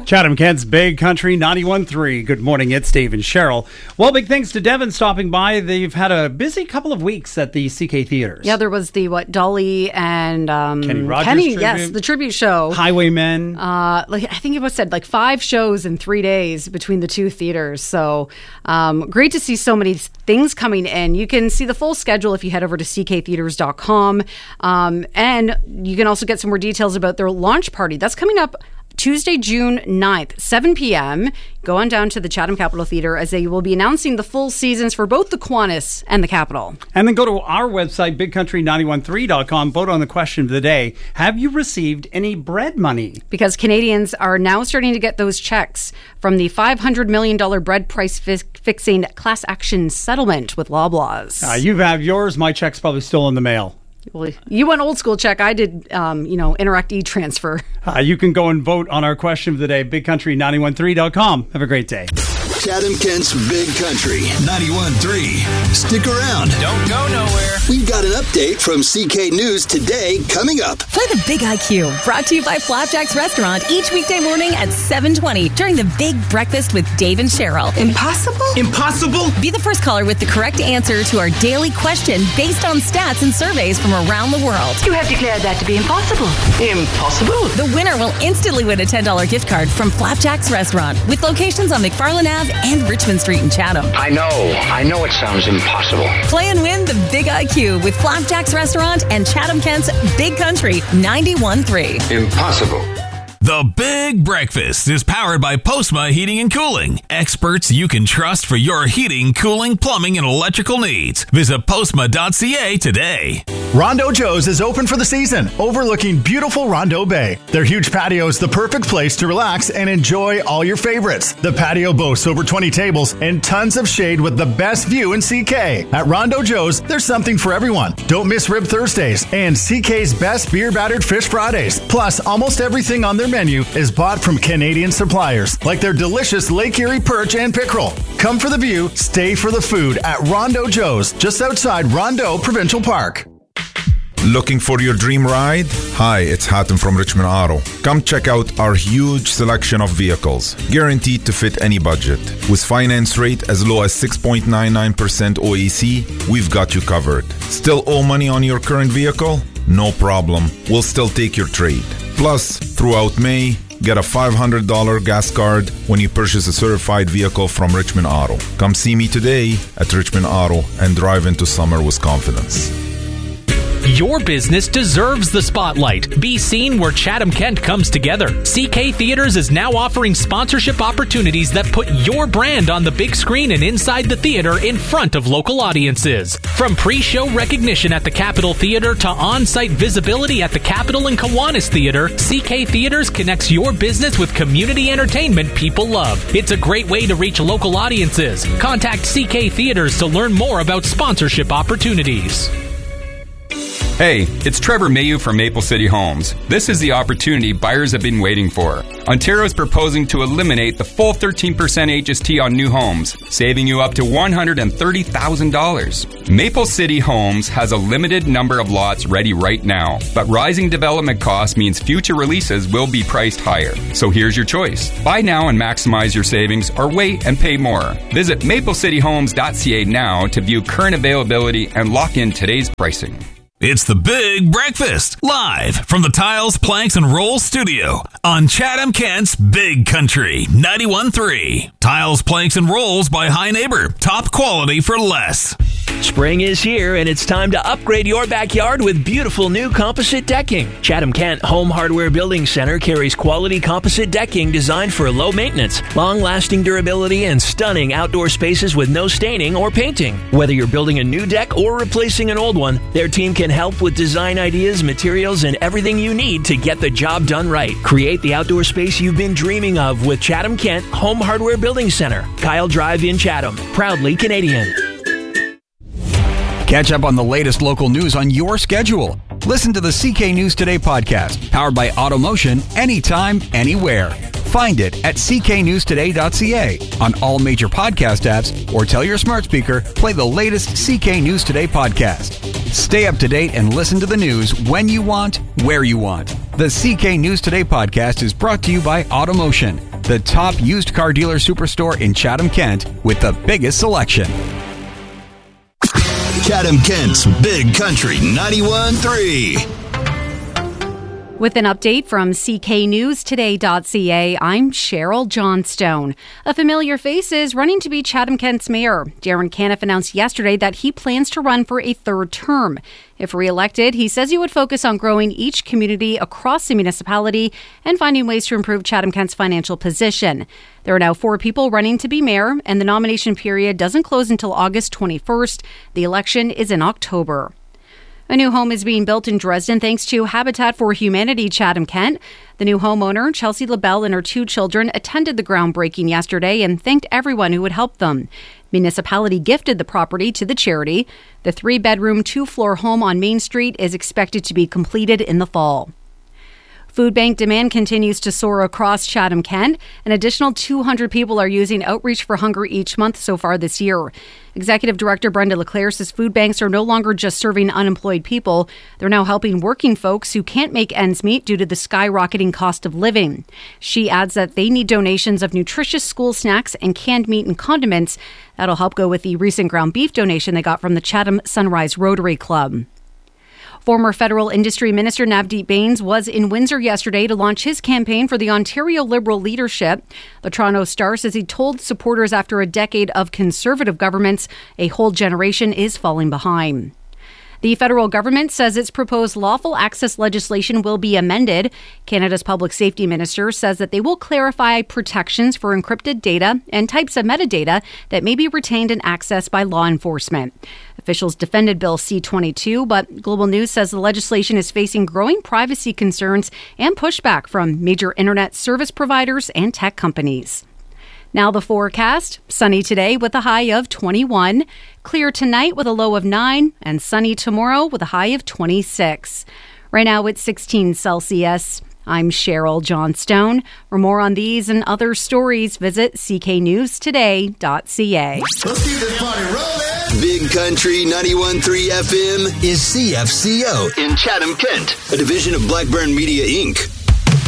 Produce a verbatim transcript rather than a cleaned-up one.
Chatham-Kent's Big Country ninety-one point three. Good morning, it's Dave and Cheryl. Well, big thanks to Devin stopping by. They've had a busy couple of weeks at the C K Theaters. Yeah, there was the, what, Dolly and um, Kenny Rogers Kenny, tribute. yes, the tribute show. Highwaymen. Uh, like I think it was said like five shows in three days between the two theaters. So um, great to see so many things coming in. You can see the full schedule if you head over to c k theaters dot com. Um, and you can also get some more details about their launch party. That's coming up Tuesday, June ninth, seven p.m. Go on down to the Chatham Capitol Theatre as they will be announcing the full seasons for both the Kiwanis and the Capitol. And then go to our website, big country nine one three dot com. Vote on the question of the day. Have you received any bread money? Because Canadians are now starting to get those checks from the five hundred million dollars bread price fi- fixing class action settlement with Loblaws. Uh, you have yours. My check's probably still in the mail. Well, you went old school check. I did, um, you know, Interact e-transfer. Uh, you can go and vote on our question of the day, big country nine one three dot com. Have a great day. Chatham-Kent's Big Country ninety-one point three. Stick around. Don't go nowhere. We've got an update from C K News today coming up. Play the Big I Q, brought to you by Flapjack's Restaurant each weekday morning at seven twenty during the Big Breakfast with Dave and Cheryl. Impossible? Impossible? Be the first caller with the correct answer to our daily question based on stats and surveys from around the world. You have declared that to be impossible. Impossible? The winner will instantly win a ten dollars gift card from Flapjack's Restaurant with locations on McFarland Avenue and Richmond Street in Chatham. I know. I know it sounds impossible. Play and win the Big I Q with Flapjack's Restaurant and Chatham-Kent's Big Country ninety-one point three. Impossible. The Big Breakfast is powered by Postma Heating and Cooling. Experts you can trust for your heating, cooling, plumbing, and electrical needs. Visit postma dot c a today. Rondo Joe's is open for the season, overlooking beautiful Rondo Bay. Their huge patio is the perfect place to relax and enjoy all your favorites. The patio boasts over twenty tables and tons of shade with the best view in C K. At Rondo Joe's, there's something for everyone. Don't miss Rib Thursdays and C K's best beer battered fish Fridays. Plus, almost everything on their menu is bought from Canadian suppliers, like their delicious Lake Erie perch and pickerel. Come for the view, stay for the food at Rondo Joe's, just outside Rondo Provincial Park. Looking for your dream ride? Hi, it's Hatem from Richmond Auto. Come check out our huge selection of vehicles, guaranteed to fit any budget. With finance rate as low as six point nine nine percent O A C, we've got you covered. Still owe money on your current vehicle? No problem. We'll still take your trade. Plus, throughout May, get a five hundred dollars gas card when you purchase a certified vehicle from Richmond Auto. Come see me today at Richmond Auto and drive into summer with confidence. Your business deserves the spotlight. Be seen where Chatham-Kent comes together. C K Theaters is now offering sponsorship opportunities that put your brand on the big screen and inside the theater in front of local audiences. From pre-show recognition at the Capitol Theater to on-site visibility at the Capitol and Kiwanis Theater, C K Theaters connects your business with community entertainment people love. It's a great way to reach local audiences. Contact C K Theaters to learn more about sponsorship opportunities. Hey, it's Trevor Mayu from Maple City Homes. This is the opportunity buyers have been waiting for. Ontario is proposing to eliminate the full thirteen percent H S T on new homes, saving you up to one hundred thirty thousand dollars. Maple City Homes has a limited number of lots ready right now, but rising development costs means future releases will be priced higher. So here's your choice. Buy now and maximize your savings, or wait and pay more. Visit maple city homes dot c a now to view current availability and lock in today's pricing. It's the Big Breakfast, live from the Tiles, Planks, and Rolls studio on Chatham-Kent's Big Country ninety-one point three. Tiles, Planks, and Rolls by High Neighbor. Top quality for less. Spring is here, and it's time to upgrade your backyard with beautiful new composite decking. Chatham-Kent Home Hardware Building Center carries quality composite decking designed for low maintenance, long-lasting durability, and stunning outdoor spaces with no staining or painting. Whether you're building a new deck or replacing an old one, their team can help with design ideas, materials, and everything you need to get the job done right. Create the outdoor space you've been dreaming of with Chatham-Kent Home Hardware Building Center, Kyle Drive in Chatham. Proudly Canadian. Catch up on the latest local news on your schedule. Listen to the C K News Today podcast, powered by Automotion, anytime, anywhere. Find it at c k news today dot c a on all major podcast apps, or tell your smart speaker, play the latest C K News Today podcast. Stay up to date and listen to the news when you want, where you want. The C K News Today podcast is brought to you by Automotion. the top used car dealer superstore in Chatham-Kent with the biggest selection. Chatham-Kent's Big Country ninety-one point three. With an update from C K News Today dot C A, I'm Cheryl Johnstone. A familiar face is running to be Chatham-Kent's mayor. Darren Caniff announced yesterday that he plans to run for a third term. If re-elected, he says he would focus on growing each community across the municipality and finding ways to improve Chatham-Kent's financial position. There are now four people running to be mayor, and the nomination period doesn't close until August twenty-first. The election is in October. A new home is being built in Dresden thanks to Habitat for Humanity Chatham-Kent. The new homeowner, Chelsea LaBelle, and her two children attended the groundbreaking yesterday and thanked everyone who would help them. Municipality gifted the property to the charity. The three-bedroom, two-floor home on Main Street is expected to be completed in the fall. Food bank demand continues to soar across Chatham-Kent. An additional two hundred people are using Outreach for Hunger each month so far this year. Executive Director Brenda Leclerc says food banks are no longer just serving unemployed people. They're now helping working folks who can't make ends meet due to the skyrocketing cost of living. She adds that they need donations of nutritious school snacks and canned meat and condiments. That'll help go with the recent ground beef donation they got from the Chatham Sunrise Rotary Club. Former federal industry minister Navdeep Bains was in Windsor yesterday to launch his campaign for the Ontario Liberal leadership. The Toronto Star says he told supporters after a decade of Conservative governments, a whole generation is falling behind. The federal government says its proposed lawful access legislation will be amended. Canada's public safety minister says that they will clarify protections for encrypted data and types of metadata that may be retained and accessed by law enforcement. Officials defended Bill C twenty-two, but Global News says the legislation is facing growing privacy concerns and pushback from major internet service providers and tech companies. Now the forecast. Sunny today with a high of twenty-one. Clear tonight with a low of nine. And sunny tomorrow with a high of twenty-six. Right now it's sixteen Celsius. I'm Cheryl Johnstone. For more on these and other stories, visit C K News Today dot C A. Let's keep this party rolling. Big Country ninety-one point three F M is C F C O in Chatham-Kent, a division of Blackburn Media, Incorporated.